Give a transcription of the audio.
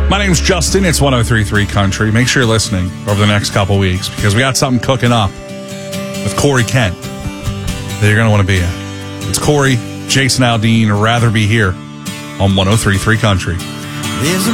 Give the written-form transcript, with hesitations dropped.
My name's Justin. It's 103.3 Country. Make sure you're listening over the next couple weeks because we got something cooking up with Corey Kent that you're going to want to be at. It's Corey, Jason Aldean, Rather Be Here on 103.3 Country. There's a